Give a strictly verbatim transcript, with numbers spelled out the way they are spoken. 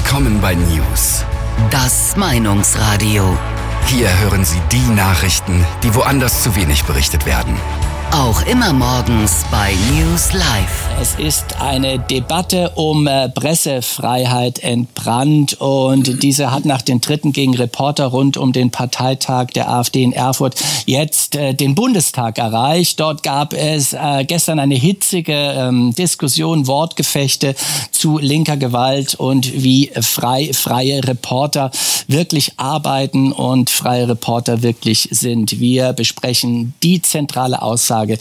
Willkommen bei News. Das Meinungsradio. Hier hören Sie die Nachrichten, die woanders zu wenig berichtet werden. Auch immer morgens bei News Live. Es ist eine Debatte um äh, Pressefreiheit entbrannt und diese hat nach den Tritten gegen Reporter rund um den Parteitag der AfD in Erfurt jetzt äh, den Bundestag erreicht. Dort gab es äh, gestern eine hitzige ähm, Diskussion, Wortgefechte zu linker Gewalt und wie frei freie Reporter wirklich arbeiten und freie Reporter wirklich sind. Wir besprechen die zentrale Aussage